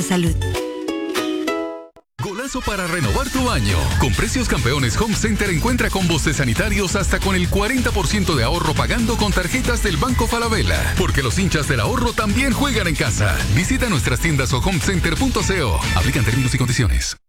Salud. Golazo para renovar tu año. Con precios campeones Home Center encuentra combos de sanitarios hasta con el 40% de ahorro pagando con tarjetas del Banco Falabella. Porque los hinchas del ahorro también juegan en casa. Visita nuestras tiendas o homecenter.co. Aplican términos y condiciones.